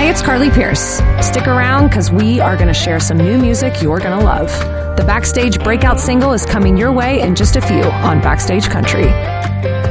Hey, it's Carly Pierce. Stick around because we are going to share some new music you're going to love. The Backstage breakout single is coming your way in just a few on Backstage Country.